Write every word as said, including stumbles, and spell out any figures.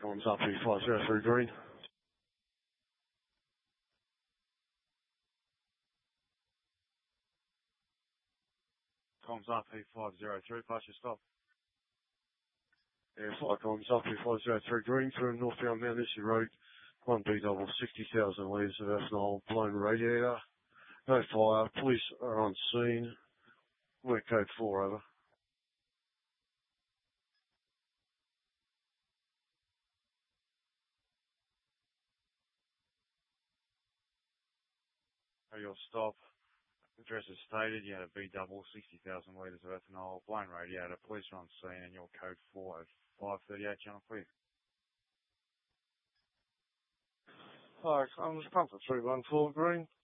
Comms up E five zero three green. Comms up E five zero three, pass your stop. Yeah, flight comms up E five zero three green through northbound Mount Issy Road. one B double, sixty thousand litres of ethanol, blown radiator. No fire, police are on scene. We're code four, over. Your stop. Address is stated. You had a B double, sixty thousand litres of ethanol, blown radiator. Police are on scene, and your code four at five thirty-eight, channel clear. Alright, I'm just pumping three one four green.